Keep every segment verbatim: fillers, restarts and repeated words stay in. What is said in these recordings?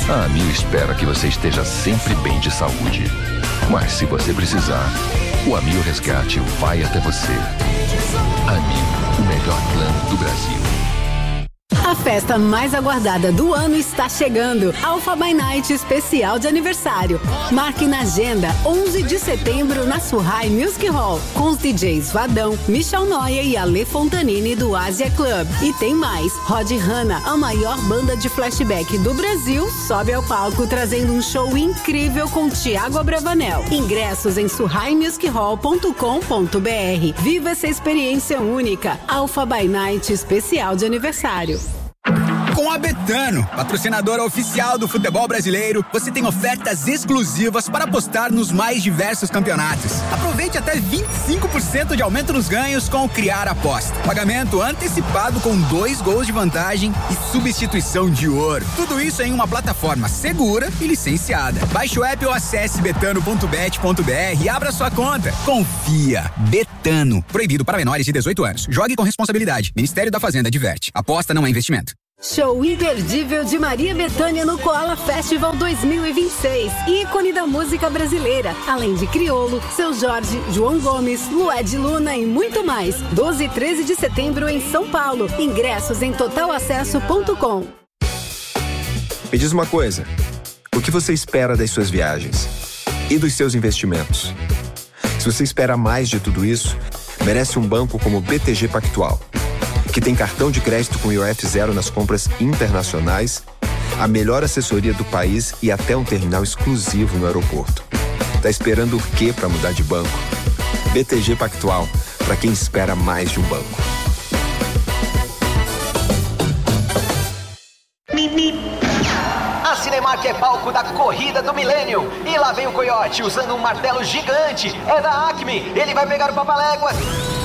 A Amil espera que você esteja sempre bem de saúde. Mas se você precisar, o Amil Resgate vai até você. Amil, o melhor plano do Brasil. A festa mais aguardada do ano está chegando. Alpha by Night especial de aniversário. Marque na agenda onze de setembro na Surrai Music Hall, com os D Js Vadão, Michel Noia e Ale Fontanini do Asia Club. E tem mais, Rod Hanna, a maior banda de flashback do Brasil, sobe ao palco trazendo um show incrível com Thiago Abravanel. Ingressos em surrai music hall ponto com ponto b r. Viva essa experiência única. Alpha by Night especial de aniversário. Com a Betano, patrocinadora oficial do futebol brasileiro, você tem ofertas exclusivas para apostar nos mais diversos campeonatos. Aproveite até vinte e cinco por cento de aumento nos ganhos com o Criar Aposta. Pagamento antecipado com dois gols de vantagem e substituição de ouro. Tudo isso em uma plataforma segura e licenciada. Baixe o app ou acesse betano ponto bet ponto b r e abra sua conta. Confia. Betano. Proibido para menores de dezoito anos. Jogue com responsabilidade. Ministério da Fazenda adverte. Aposta não é investimento. Show imperdível de Maria Bethânia no Koala Festival dois mil e vinte e seis. Ícone da música brasileira. Além de Criolo, Seu Jorge, João Gomes, Lued Luna e muito mais. doze e treze de setembro em São Paulo. Ingressos em total acesso ponto com. Me diz uma coisa. O que você espera das suas viagens? E dos seus investimentos? Se você espera mais de tudo isso, merece um banco como o B T G Pactual, que tem cartão de crédito com I O F zero nas compras internacionais, a melhor assessoria do país e até um terminal exclusivo no aeroporto. Tá esperando o quê para mudar de banco? B T G Pactual, para quem espera mais de um banco. A Cinemark é palco da corrida do milênio. E lá vem o Coyote usando um martelo gigante. É da Acme. Ele vai pegar o Papaléguas.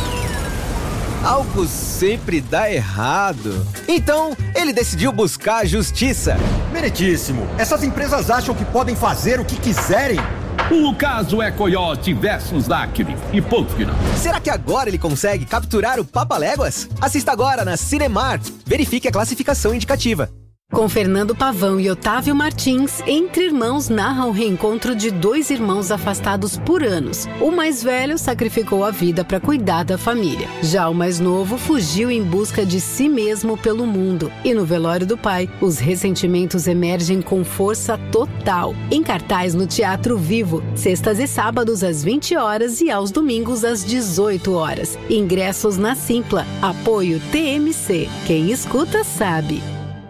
Algo sempre dá errado. Então, ele decidiu buscar a justiça. Meritíssimo. Essas empresas acham que podem fazer o que quiserem. O caso é Coyote versus Acme. E ponto final. Será que agora ele consegue capturar o Papaléguas? Assista agora na Cinemark. Verifique a classificação indicativa. Com Fernando Pavão e Otávio Martins, Entre Irmãos narra o reencontro de dois irmãos afastados por anos. O mais velho sacrificou a vida para cuidar da família. Já o mais novo fugiu em busca de si mesmo pelo mundo. E no velório do pai, os ressentimentos emergem com força total. Em cartaz no Teatro Vivo, sextas e sábados às vinte horas e aos domingos às dezoito horas. Ingressos na Simpla. Apoio T M C. Quem escuta sabe.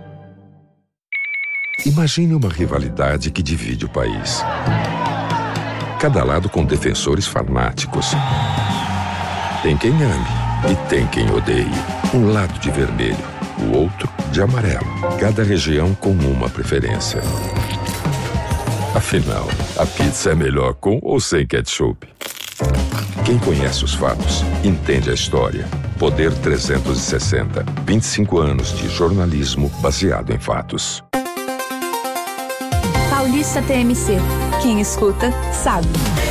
Imagine uma rivalidade que divide o país. Cada lado com defensores fanáticos. Tem quem ame e tem quem odeie. Um lado de vermelho, o outro de amarelo. Cada região com uma preferência. Afinal, a pizza é melhor com ou sem ketchup? Quem conhece os fatos, entende a história. Poder trezentos e sessenta. vinte e cinco anos de jornalismo baseado em fatos. Paulista T M C. Quem escuta, sabe.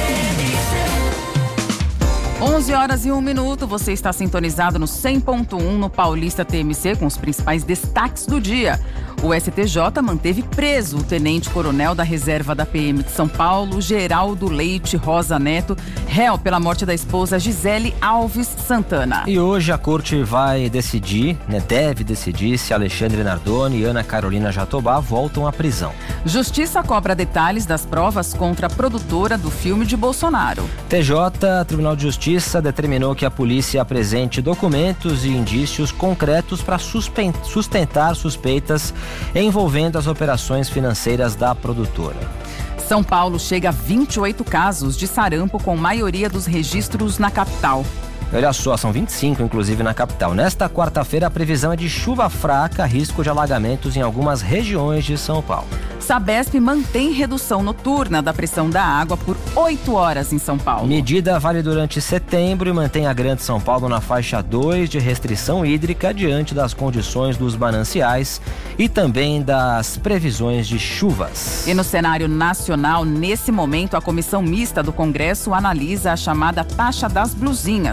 onze horas e um minuto, você está sintonizado no cem ponto um no Paulista T M C com os principais destaques do dia. O S T J manteve preso o tenente-coronel da reserva da P M de São Paulo, Geraldo Leite Rosa Neto, réu pela morte da esposa Gisele Alves Santana. E hoje a corte vai decidir, né, deve decidir se Alexandre Nardoni e Ana Carolina Jatobá voltam à prisão. Justiça cobra detalhes das provas contra a produtora do filme de Bolsonaro. T J, Tribunal de Justiça, determinou que a polícia apresente documentos e indícios concretos para sustentar suspeitas envolvendo as operações financeiras da produtora. São Paulo chega a vinte e oito casos de sarampo, com maioria dos registros na capital. Olha só, são vinte e cinco, inclusive, na capital. Nesta quarta-feira, a previsão é de chuva fraca, risco de alagamentos em algumas regiões de São Paulo. Sabesp mantém redução noturna da pressão da água por oito horas em São Paulo. Medida vale durante setembro e mantém a Grande São Paulo na faixa dois de restrição hídrica diante das condições dos mananciais e também das previsões de chuvas. E no cenário nacional, nesse momento, a Comissão Mista do Congresso analisa a chamada taxa das blusinhas.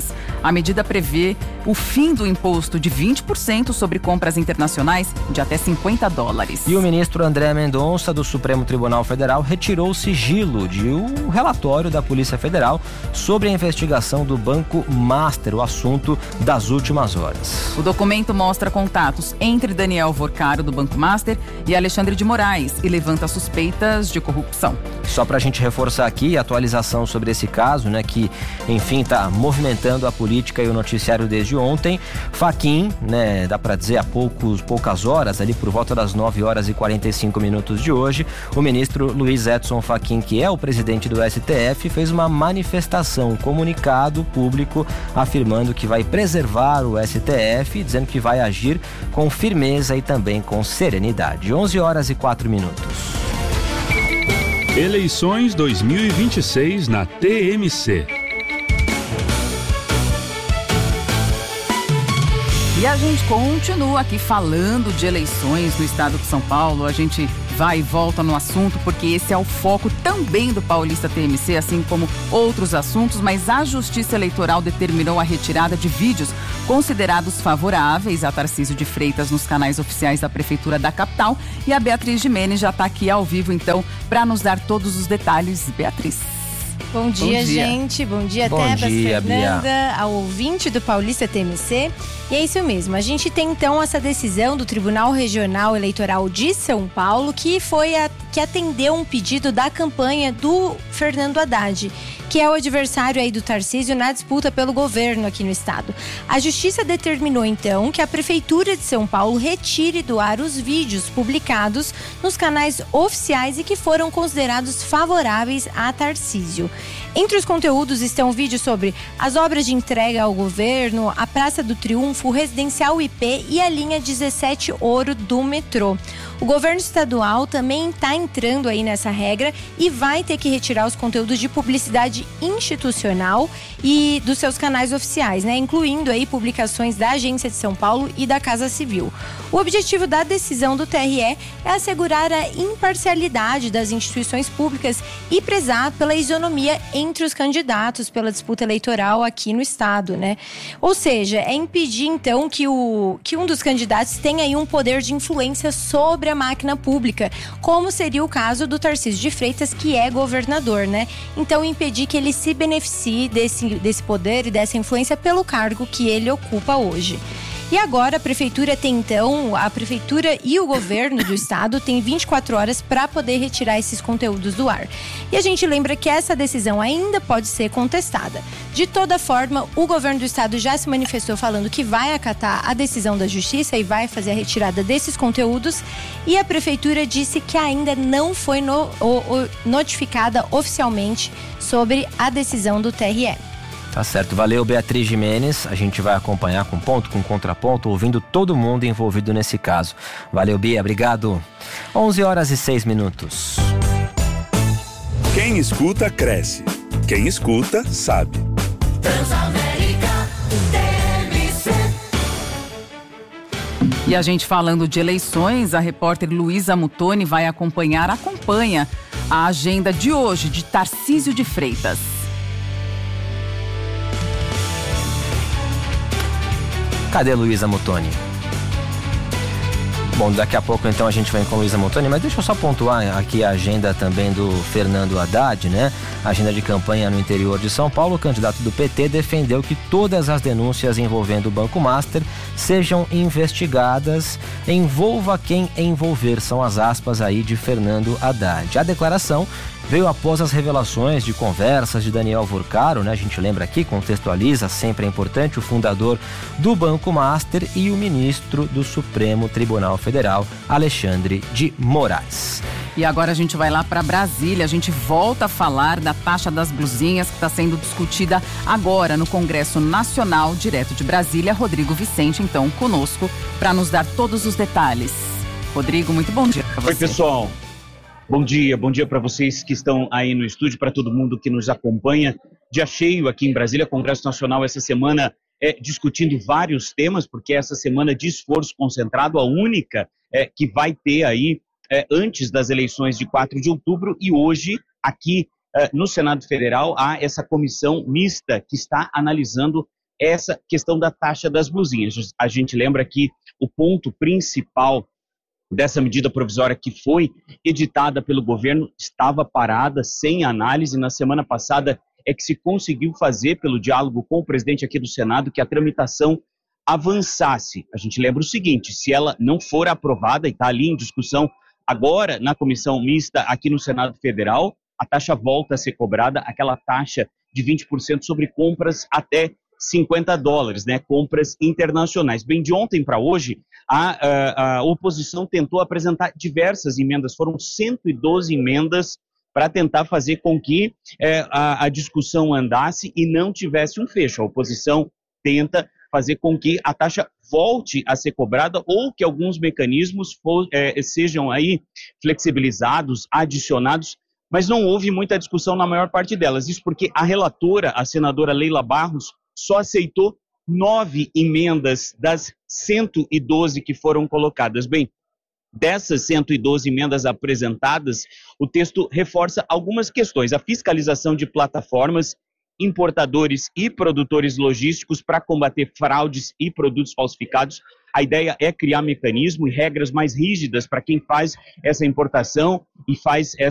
A medida prevê o fim do imposto de vinte por cento sobre compras internacionais de até cinquenta dólares. E o ministro André Mendonça, do Supremo Tribunal Federal, retirou o sigilo de um relatório da Polícia Federal sobre a investigação do Banco Master, o assunto das últimas horas. O documento mostra contatos entre Daniel Vorcaro, do Banco Master, e Alexandre de Moraes e levanta suspeitas de corrupção. Só para a gente reforçar aqui a atualização sobre esse caso, né, que, enfim, está movimentando a política e o noticiário desde ontem. Fachin, né, dá para dizer há poucos, poucas horas, ali por volta das nove horas e quarenta e cinco minutos de hoje, o ministro Luiz Edson Fachin, que é o presidente do S T F, fez uma manifestação, um comunicado público afirmando que vai preservar o S T F, dizendo que vai agir com firmeza e também com serenidade. onze horas e quatro minutos. Eleições dois mil e vinte e seis na T M C. E a gente continua aqui falando de eleições no estado de São Paulo. A gente vai e volta no assunto porque esse é o foco também do Paulista T M C, assim como outros assuntos, mas a Justiça Eleitoral determinou a retirada de vídeos considerados favoráveis a Tarcísio de Freitas nos canais oficiais da Prefeitura da capital. E a Beatriz Gimenez já está aqui ao vivo, então, para nos dar todos os detalhes. Beatriz. Bom dia, Bom dia. gente. Bom dia, Bom Tebas, dia, Fernanda, Bia. ao ouvinte do Paulista T M C. E é isso mesmo. A gente tem, então, essa decisão do Tribunal Regional Eleitoral de São Paulo, que foi a, que atendeu um pedido da campanha do Fernando Haddad, que é o adversário aí do Tarcísio na disputa pelo governo aqui no estado. A Justiça determinou, então, que a Prefeitura de São Paulo retire do ar os vídeos publicados nos canais oficiais e que foram considerados favoráveis a Tarcísio. Entre os conteúdos estão vídeos sobre as obras de entrega ao governo, a Praça do Triunfo, o Residencial I P e a linha dezessete Ouro do metrô. O governo estadual também está entrando aí nessa regra e vai ter que retirar os conteúdos de publicidade institucional e dos seus canais oficiais, né? Incluindo aí publicações da Agência de São Paulo e da Casa Civil. O objetivo da decisão do T R E é assegurar a imparcialidade das instituições públicas e prezar pela isonomia entre os candidatos pela disputa eleitoral aqui no estado, né? Ou seja, é impedir então que, o, que um dos candidatos tenha aí um poder de influência sobre a máquina pública, como seria o caso do Tarcísio de Freitas, que é governador, né? Então, impedir que ele se beneficie desse, desse poder e dessa influência pelo cargo que ele ocupa hoje. E agora a prefeitura tem então, a prefeitura e o governo do estado tem vinte e quatro horas para poder retirar esses conteúdos do ar. E a gente lembra que essa decisão ainda pode ser contestada. De toda forma, o governo do estado já se manifestou falando que vai acatar a decisão da justiça e vai fazer a retirada desses conteúdos. E a prefeitura disse que ainda não foi no, o, o, notificada oficialmente sobre a decisão do T R E. Tá certo, valeu Beatriz Gimenez, a gente vai acompanhar com ponto, com contraponto, ouvindo todo mundo envolvido nesse caso. Valeu Bia, obrigado. onze horas e seis minutos. Quem escuta, cresce. Quem escuta, sabe. Transamérica T M C. E a gente falando de eleições, a repórter Luísa Mutoni vai acompanhar, acompanha a agenda de hoje de Tarcísio de Freitas. Cadê Luísa Mutoni? Bom, daqui a pouco então a gente vem com Luísa Mutoni, mas deixa eu só pontuar aqui a agenda também do Fernando Haddad, né? A agenda de campanha no interior de São Paulo. O candidato do P T defendeu que todas as denúncias envolvendo o Banco Master sejam investigadas, envolva quem envolver, são as aspas aí de Fernando Haddad. A declaração veio após as revelações de conversas de Daniel Vorcaro, né? A gente lembra aqui, contextualiza, sempre é importante, o fundador do Banco Master e o ministro do Supremo Tribunal Federal, Alexandre de Moraes. E agora a gente vai lá para Brasília, a gente volta a falar da taxa das blusinhas que está sendo discutida agora no Congresso Nacional, direto de Brasília. Rodrigo Vicente, então, conosco para nos dar todos os detalhes. Rodrigo, muito bom dia para você. Oi, pessoal. Bom dia, bom dia para vocês que estão aí no estúdio, para todo mundo que nos acompanha. Dia cheio aqui em Brasília, Congresso Nacional essa semana é, discutindo vários temas, porque essa semana de esforço concentrado, a única é, que vai ter aí é, antes das eleições de quatro de outubro, e hoje aqui é, no Senado Federal há essa comissão mista que está analisando essa questão da taxa das blusinhas. A gente lembra que o ponto principal dessa medida provisória que foi editada pelo governo estava parada, sem análise. Na semana passada é que se conseguiu fazer, pelo diálogo com o presidente aqui do Senado, que a tramitação avançasse. A gente lembra o seguinte, se ela não for aprovada e está ali em discussão agora na comissão mista aqui no Senado Federal, a taxa volta a ser cobrada, aquela taxa de vinte por cento sobre compras até cinquenta dólares, né? Compras internacionais. Bem, de ontem para hoje, a, a, a oposição tentou apresentar diversas emendas, foram cento e doze emendas para tentar fazer com que é, a, a discussão andasse e não tivesse um fecho. A oposição tenta fazer com que a taxa volte a ser cobrada ou que alguns mecanismos for, é, sejam aí flexibilizados, adicionados, mas não houve muita discussão na maior parte delas. Isso porque a relatora, a senadora Leila Barros, só aceitou nove emendas das cento e doze que foram colocadas. Bem, dessas cento e doze emendas apresentadas, o texto reforça algumas questões. A fiscalização de plataformas, importadores e produtores logísticos para combater fraudes e produtos falsificados. A ideia é criar mecanismo e regras mais rígidas para quem faz essa importação e faz essa